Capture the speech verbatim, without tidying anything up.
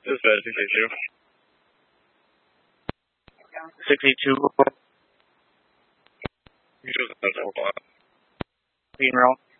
Dispatch six eighty-two. six eighty-two. You just have to hold on. Funeral.